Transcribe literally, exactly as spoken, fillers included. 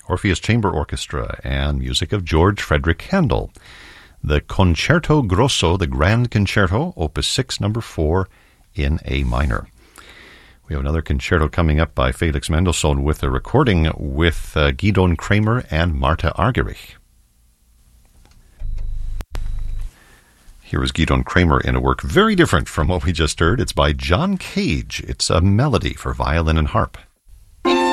Orpheus Chamber Orchestra, and music of George Frederick Handel. The Concerto Grosso, the Grand Concerto, Opus six, number four, in A minor. We have another concerto coming up by Felix Mendelssohn with a recording with uh, Gidon Kremer and Martha Argerich. Here is Gidon Kremer in a work very different from what we just heard. It's by John Cage. It's a melody for violin and harp.